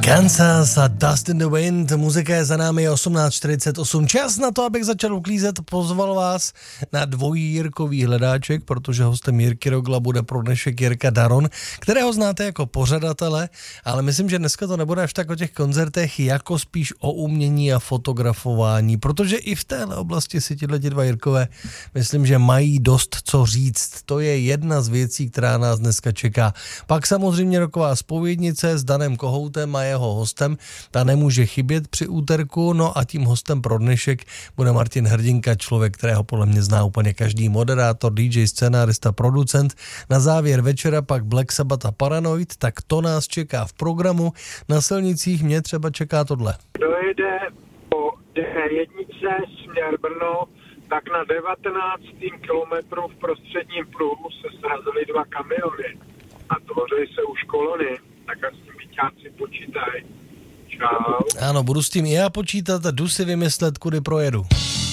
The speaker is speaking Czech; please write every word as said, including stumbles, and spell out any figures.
Kansas a Dust in the Wind, muzika je za námi, osmnáct čtyřicet osm. Čas na to, abych začal uklízet, pozval vás na dvojí Jirkový hledáček, protože hostem Jirky Rogla bude pro dnešek Jirka Daron, kterého znáte jako pořadatele, ale myslím, že dneska to nebude až tak o těch koncertech, jako spíš o umění a fotografování, protože i v téhle oblasti si tyhle dva Jirkové myslím, že mají dost co říct. To je jedna z věcí, která nás dneska čeká. Pak samozřejmě roková zpovědnice s Danem Kohoutem a jeho hostem, ta nemůže chybět při úterku, no a tím hostem pro dnešek bude Martin Hrdinka, člověk, kterého podle mě zná úplně každý, moderátor, dý džej, scénárista, producent. Na závěr večera pak Black Sabbath a Paranoid, tak to nás čeká v programu. Na silnicích mě třeba čeká tohle. Dojede po dé jedna směr Brno, tak na devatenáctém kilometru v prostředním pruhu se srazily dva kamiony a tvoří se už kolony, tak a s tím byťáci počítají. Čau. Ano, budu s tím i já počítat a jdu si vymyslet, kudy projedu.